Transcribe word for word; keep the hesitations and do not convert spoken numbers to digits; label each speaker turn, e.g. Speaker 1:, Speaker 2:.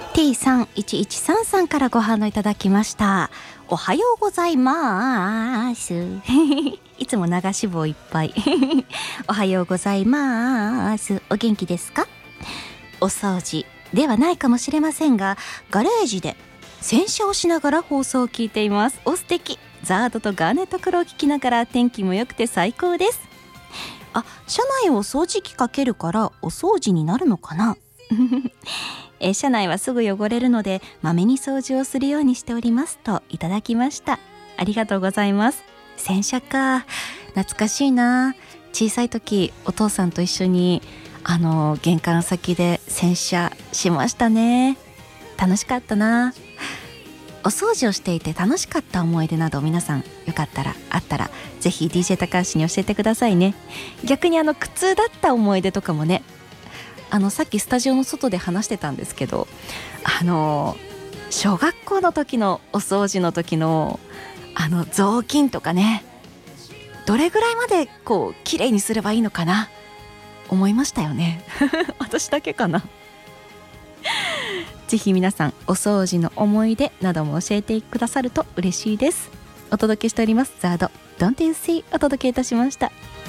Speaker 1: ティーさんいちいちさん さんからご反応いただきました。おはようございますいつも流し棒いっぱいおはようございます。お元気ですか？お掃除ではないかもしれませんが、ガレージで洗車をしながら放送を聞いています。お素敵。ザードとガーネットクロを聞きながら天気も良くて最高です。あ、車内を掃除機かけるからお掃除になるのかなえ車内はすぐ汚れるのでまめに掃除をするようにしておりますといただきました。ありがとうございます。洗車か、懐かしいな。小さい時お父さんと一緒にあの玄関先で洗車しましたね。楽しかったな。お掃除をしていて楽しかった思い出など皆さんよかったらあったらぜひ ディージェー 高橋に教えてくださいね。逆にあの苦痛だった思い出とかもね、あのさっきスタジオの外で話してたんですけど、あの小学校の時のお掃除の時のあの雑巾とかね、どれぐらいまでこう綺麗にすればいいのかな思いましたよね私だけかなぜひ皆さんお掃除の思い出なども教えてくださると嬉しいです。お届けしておりますザード Don't You See お届けいたしました。